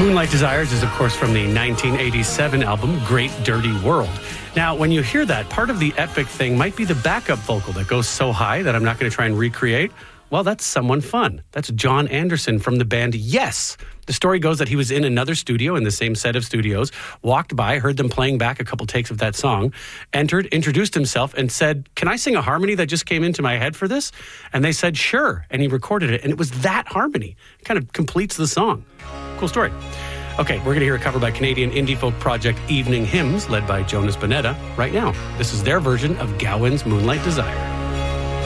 Moonlight Desires is, of course, from the 1987 album Great Dirty World. Now, when you hear that, part of the epic thing might be the backup vocal that goes so high that I'm not going to try and recreate. Well, that's someone fun. That's John Anderson from the band Yes. The story goes that he was in another studio in the same set of studios, walked by, heard them playing back a couple takes of that song, entered, introduced himself, and said, "Can I sing a harmony that just came into my head for this?" And they said, "Sure." And he recorded it, and it was that harmony. It kind of completes the song. Cool story. Okay, we're going to hear a cover by Canadian indie folk project Evening Hymns, led by Jonas Bonetta, right now. This is their version of Gowin's Moonlight Desire.